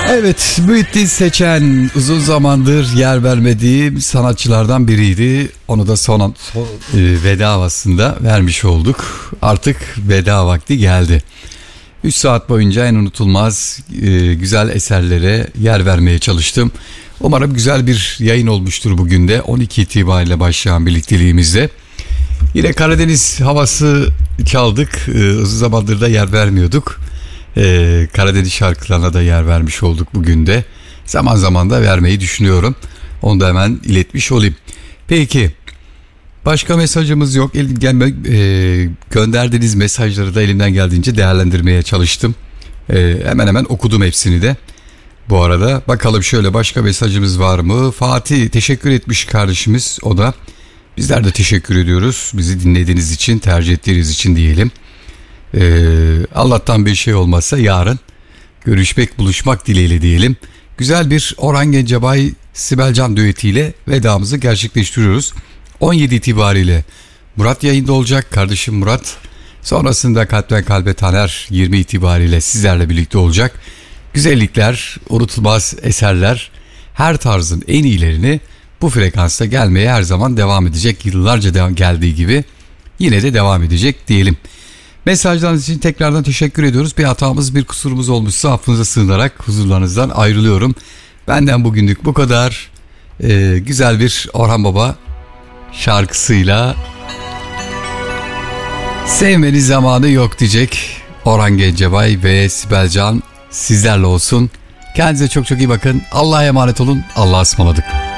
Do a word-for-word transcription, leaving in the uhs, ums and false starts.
Evet, Muhittin Seçen uzun zamandır yer vermediğim sanatçılardan biriydi. Onu da son, son e, veda havasında vermiş olduk. Artık veda vakti geldi. üç saat boyunca en unutulmaz e, güzel eserlere yer vermeye çalıştım. Umarım güzel bir yayın olmuştur bugün de. on iki itibariyle başlayan birlikteliğimizde. Yine Karadeniz havası çaldık. E, uzun zamandır da yer vermiyorduk. Ee, Karadeniz şarkılarına da yer vermiş olduk bugün de. Zaman zaman da vermeyi düşünüyorum. Onu da hemen iletmiş olayım. Peki, başka mesajımız yok. Gelme, e, gönderdiğiniz mesajları da elimden geldiğince değerlendirmeye çalıştım. E, hemen hemen okudum hepsini de. Bu arada bakalım şöyle başka mesajımız var mı? Fatih teşekkür etmiş kardeşimiz, o da. Bizler de teşekkür ediyoruz. Bizi dinlediğiniz için, tercih ettiğiniz için diyelim. Ee, Allah'tan bir şey olmazsa yarın görüşmek, buluşmak dileğiyle diyelim. Güzel bir Orhan Gencebay Sibel Can düetiyle vedamızı gerçekleştiriyoruz. on yedi itibariyle Murat yayında olacak, kardeşim Murat. Sonrasında Kalpten Kalbe Taner yirmi itibariyle sizlerle birlikte olacak. Güzellikler, unutulmaz eserler, her tarzın en iyilerini bu frekansta gelmeye her zaman devam edecek. Yıllarca devam geldiği gibi yine de devam edecek diyelim. Mesajlarınız için tekrardan teşekkür ediyoruz. Bir hatamız, bir kusurumuz olmuşsa affınıza sığınarak huzurlarınızdan ayrılıyorum. Benden bugünlük bu kadar. Ee, güzel bir Orhan Baba şarkısıyla sevmenin zamanı yok diyecek Orhan Gencebay ve Sibel Can sizlerle olsun. Kendinize çok çok iyi bakın. Allah'a emanet olun. Allah'a ısmarladık.